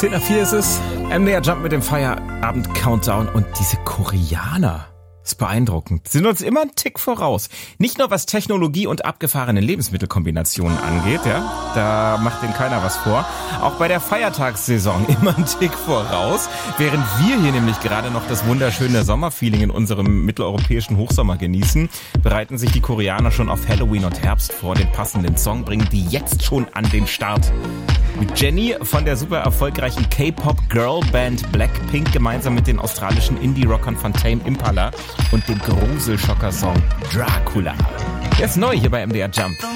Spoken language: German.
10:04 ist es. MDR Jump mit dem Feierabend-Countdown und diese Koreaner. Das ist beeindruckend. Sind uns immer einen Tick voraus. Nicht nur was Technologie und abgefahrene Lebensmittelkombinationen angeht, ja, da macht denen keiner was vor. Auch bei der Feiertagssaison immer einen Tick voraus. Während wir hier nämlich gerade noch das wunderschöne Sommerfeeling in unserem mitteleuropäischen Hochsommer genießen, bereiten sich die Koreaner schon auf Halloween und Herbst vor. Den passenden Song bringen die jetzt schon an den Start. Mit Jennie von der super erfolgreichen K-Pop-Girl-Band Blackpink gemeinsam mit den australischen Indie-Rockern von Tame Impala und dem Gruselschocker-Song Dracula. Der ist neu hier bei MDR Jump.